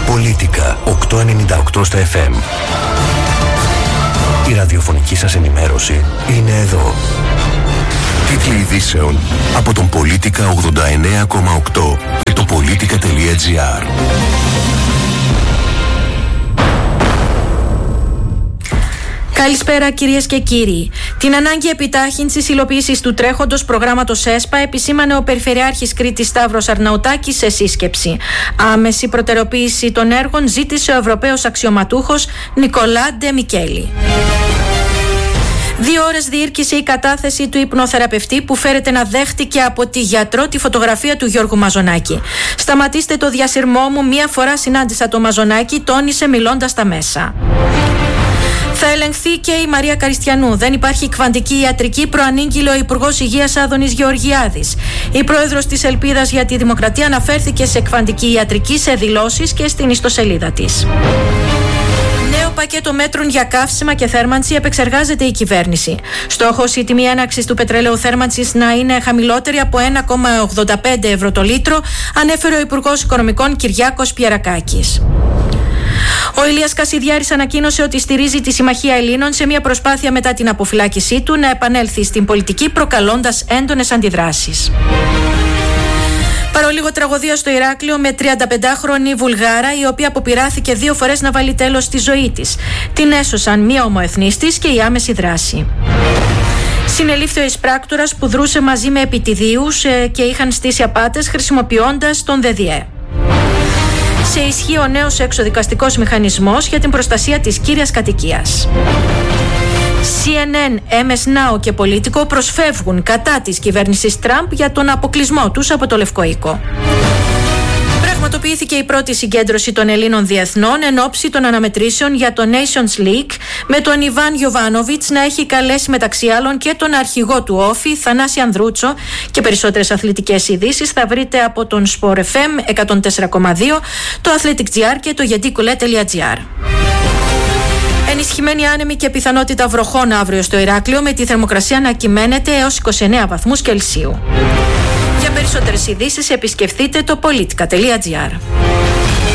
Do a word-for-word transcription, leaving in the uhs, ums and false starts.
Πολίτικα οκτακόσια ενενήντα οκτώ στα εφ εμ. Η ραδιοφωνική σας ενημέρωση είναι εδώ. Τίτλοι ειδήσεων από τον Πολίτικα ογδόντα εννέα κόμμα οκτώ και το πολίτικα τελεία τζι άρ. Καλησπέρα κυρίες και κύριοι. Την ανάγκη επιτάχυνσης υλοποίησης του τρέχοντος προγράμματος ΕΣΠΑ επισήμανε ο Περιφερειάρχης Κρήτης Σταύρος Αρναουτάκης σε σύσκεψη. Άμεση προτεραιοποίηση των έργων ζήτησε ο Ευρωπαίος αξιωματούχος Νικολά Ντε Μικέλη. Δύο ώρες διήρκησε η κατάθεση του υπνοθεραπευτή που φέρεται να δέχτηκε από τη γιατρό τη φωτογραφία του Γιώργου Μαζονάκη. «Σταματήστε το διασυρμό μου, μία φορά συνάντησα το Μαζονάκη», τόνισε μιλώντας στα μέσα. Θα ελεγχθεί και η Μαρία Καριστιανού. Δεν υπάρχει κβαντική ιατρική, προανήγγειλε ο Υπουργός Υγείας Άδωνης Γεωργιάδης. Η πρόεδρος της Ελπίδας για τη Δημοκρατία αναφέρθηκε σε κβαντική ιατρική σε δηλώσεις και στην ιστοσελίδα της. Νέο πακέτο μέτρων για καύσιμα και θέρμανση επεξεργάζεται η κυβέρνηση. Στόχος η τιμή έναξης του πετρελαίου θέρμανσης να είναι χαμηλότερη από ένα κόμμα ογδόντα πέντε ευρώ το λίτρο, ανέφερε ο Υπουργός Οικονομικών Κυριάκος Πιερακάκης. Ο Ηλίας Κασιδιάρης ανακοίνωσε ότι στηρίζει τη Συμμαχία Ελλήνων σε μια προσπάθεια μετά την αποφυλάκησή του να επανέλθει στην πολιτική, προκαλώντας έντονες αντιδράσεις. Παρολίγο τραγωδία στο Ηράκλειο με τριανταπεντάχρονη Βουλγάρα, η οποία αποπειράθηκε δύο φορές να βάλει τέλος στη ζωή της. Την έσωσαν μία ομοεθνής της και η άμεση δράση. Συνελήφθη ο εισπράκτορας που δρούσε μαζί με επιτιδίους και είχαν στήσει απάτες χρησιμοποιώντας τον ΔΔΕ. Σε ισχύ ο νέος εξοδικαστικός μηχανισμός για την προστασία της κύριας κατοικίας. σι εν εν, εμ ες Now και Πολίτικο προσφεύγουν κατά της κυβέρνησης Τραμπ για τον αποκλεισμό τους από το Λευκό Οίκο. Πραγματοποιήθηκε η πρώτη συγκέντρωση των Ελλήνων διεθνών εν ώψη των αναμετρήσεων για το Nations League, με τον Ιβάν Γιοβάνοβιτς να έχει καλέσει μεταξύ άλλων και τον αρχηγό του Όφη, Θανάση Ανδρούτσο, και περισσότερες αθλητικές ειδήσεις θα βρείτε από τον Sport εφ εμ εκατόν τέσσερα κόμμα δύο, το Athletic τζι άρ και το γεντίκουλε τελεία τζι άρ. Ενισχυμένη άνεμη και πιθανότητα βροχών αύριο στο Ηράκλειο, με τη θερμοκρασία να κυμαίνεται έως είκοσι εννέα βαθμούς Κελσίου. Για περισσότερες ειδήσεις επισκεφτείτε το πολίτικα τελεία τζι άρ.